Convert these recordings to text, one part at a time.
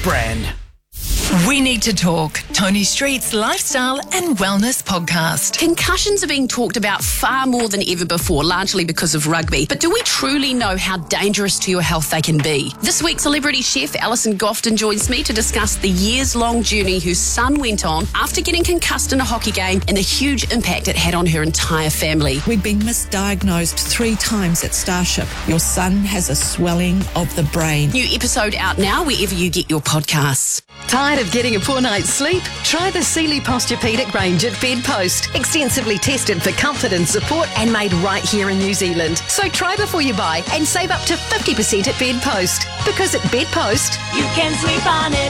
brand. We Need to Talk, Tony Street's lifestyle and wellness podcast. Concussions are being talked about far more than ever before, largely because of rugby. But do we truly know how dangerous to your health they can be? This week, celebrity chef Alison Gofton joins me to discuss the years-long journey her son went on after getting concussed in a hockey game and the huge impact it had on her entire family. We've been misdiagnosed 3 times at Starship. Your son has a swelling of the brain. New episode out now wherever you get your podcasts. Tired of getting a poor night's sleep? Try the Sealy Posturepedic range at Bedpost. Extensively tested for comfort and support and made right here in New Zealand. So try before you buy and save up to 50% at Bedpost. Because at Bedpost, you can sleep on it.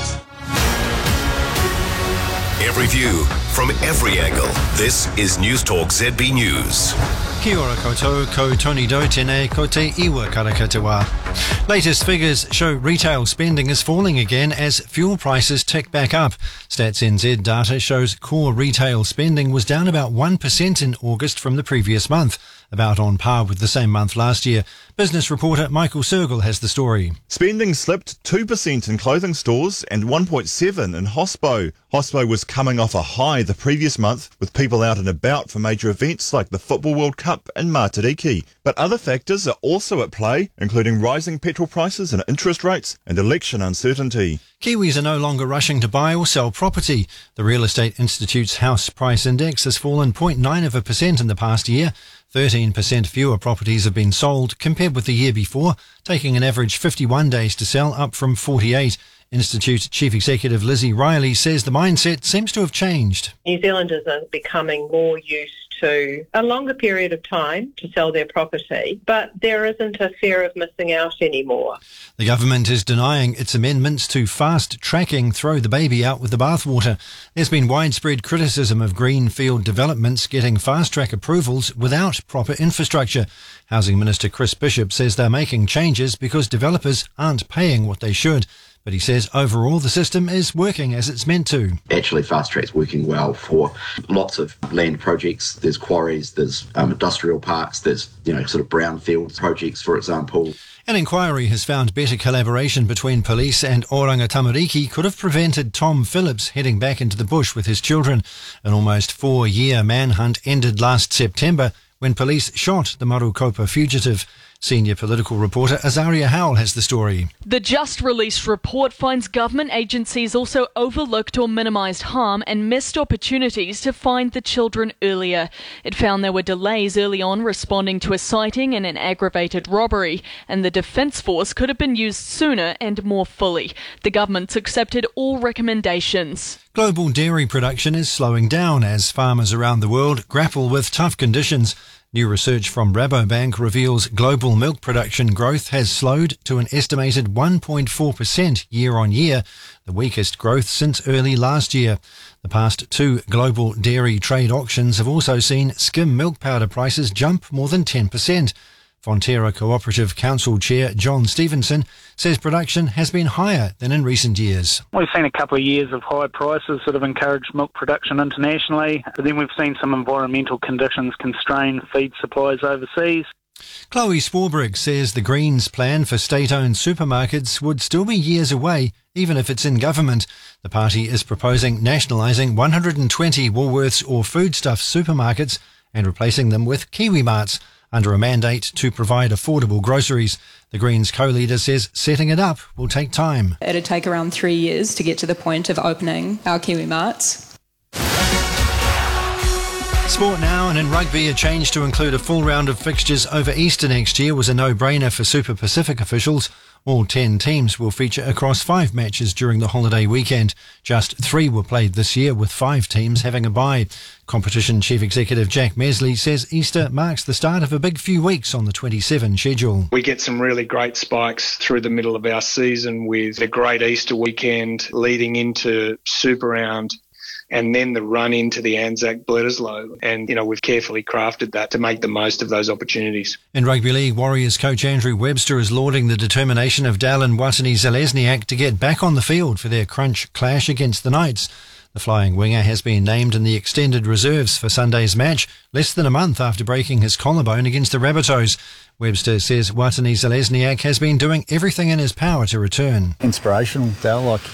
Every view from every angle. This is News Talk ZB News. Kia ora koutou, ko Tony Do tēnei, ko te iwa karaka te wā. Latest figures show retail spending is falling again as fuel prices tick back up. Stats NZ data shows core retail spending was down about 1% in August from the previous month, about on par with the same month last year. Business reporter Michael Sergel has the story. Spending slipped 2% in clothing stores and 1.7% in hospo. Hospo was coming off a high the previous month with people out and about for major events like the Football World Cup and Matariki. But other factors are also at play, including rising petrol prices and interest rates and election uncertainty. Kiwis are no longer rushing to buy or sell property. The Real Estate Institute's house price index has fallen 0.9% in the past year. 13% fewer properties have been sold compared with the year before, taking an average 51 days to sell, up from 48. Institute Chief Executive Lizzie Riley says the mindset seems to have changed. New Zealanders are becoming more used to a longer period of time to sell their property, but there isn't a fear of missing out anymore. The government is denying its amendments to fast tracking throw the baby out with the bathwater. There's been widespread criticism of greenfield developments getting fast track approvals without proper infrastructure. Housing Minister Chris Bishop says they're making changes because developers aren't paying what they should. But he says overall the system is working as it's meant to. Actually, Fast Track's working well for lots of land projects. There's quarries, there's industrial parks, there's sort of brownfield projects, for example. An inquiry has found better collaboration between police and Oranga Tamariki could have prevented Tom Phillips heading back into the bush with his children. An almost 4-year manhunt ended last September when police shot the Marukopa fugitive. Senior political reporter Azaria Howell has the story. The just-released report finds government agencies also overlooked or minimised harm and missed opportunities to find the children earlier. It found there were delays early on responding to a sighting and an aggravated robbery, and the Defence Force could have been used sooner and more fully. The government's accepted all recommendations. Global dairy production is slowing down as farmers around the world grapple with tough conditions. New research from Rabobank reveals global milk production growth has slowed to an estimated 1.4% year-on-year, the weakest growth since early last year. The past 2 global dairy trade auctions have also seen skim milk powder prices jump more than 10%. Fonterra Cooperative Council Chair John Stevenson says production has been higher than in recent years. We've seen a couple of years of high prices that have encouraged milk production internationally, but then we've seen some environmental conditions constrain feed supplies overseas. Chloe Swarbrick says the Greens' plan for state-owned supermarkets would still be years away, even if it's in government. The party is proposing nationalising 120 Woolworths or Foodstuffs supermarkets and replacing them with Kiwi Marts, under a mandate to provide affordable groceries. The Greens co-leader says setting it up will take time. It'd take around 3 years to get to the point of opening our Kiwi Marts. Sport now, and in rugby, a change to include a full round of fixtures over Easter next year was a no-brainer for Super Pacific officials. All 10 teams will feature across 5 matches during the holiday weekend. Just 3 were played this year, with 5 teams having a bye. Competition Chief Executive Jack Mesley says Easter marks the start of a big few weeks on the 27 schedule. We get some really great spikes through the middle of our season with a great Easter weekend leading into Super Round, and then the run into the Anzac Bledisloe. And, we've carefully crafted that to make the most of those opportunities. In Rugby League, Warriors coach Andrew Webster is lauding the determination of Dallin Watene-Zelezniak to get back on the field for their crunch clash against the Knights. The flying winger has been named in the extended reserves for Sunday's match, less than a month after breaking his collarbone against the Rabbitohs. Webster says Watene-Zelezniak has been doing everything in his power to return. Inspirational, Dal.